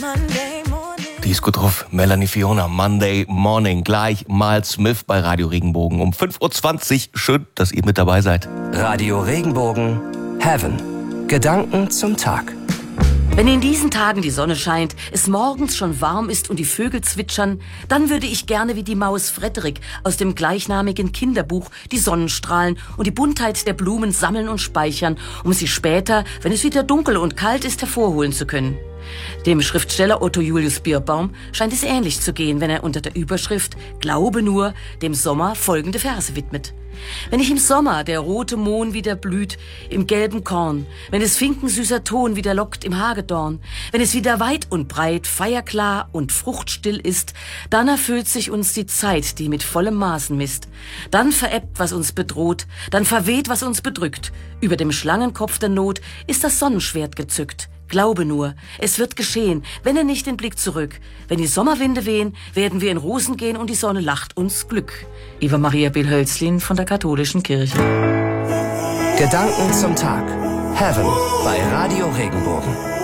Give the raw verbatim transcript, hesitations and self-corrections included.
Die ist gut drauf. Melanie Fiona, Monday Morning. Gleich mal Smith bei Radio Regenbogen um fünf Uhr zwanzig. Schön, dass ihr mit dabei seid. Radio Regenbogen, Heaven. Gedanken zum Tag. Wenn in diesen Tagen die Sonne scheint, es morgens schon warm ist und die Vögel zwitschern, dann würde ich gerne wie die Maus Frederik aus dem gleichnamigen Kinderbuch die Sonnenstrahlen und die Buntheit der Blumen sammeln und speichern, um sie später, wenn es wieder dunkel und kalt ist, hervorholen zu können. Dem Schriftsteller Otto Julius Bierbaum scheint es ähnlich zu gehen, wenn er unter der Überschrift »Glaube nur« dem Sommer folgende Verse widmet. Wenn ich im Sommer der rote Mohn wieder blüht im gelben Korn, wenn es finkensüßer Ton wieder lockt im Hagedorn, wenn es wieder weit und breit, feierklar und fruchtstill ist, dann erfüllt sich uns die Zeit, die mit vollem Maßen misst. Dann verebbt, was uns bedroht, dann verweht, was uns bedrückt. Über dem Schlangenkopf der Not ist das Sonnenschwert gezückt. Glaube nur, es wird geschehen, wende nicht den Blick zurück. Wenn die Sommerwinde wehen, werden wir in Rosen gehen und die Sonne lacht uns Glück. Eva Maria Bill-Hölzlin von der Katholischen Kirche. Gedanken zum Tag. Heaven bei Radio Regenbogen.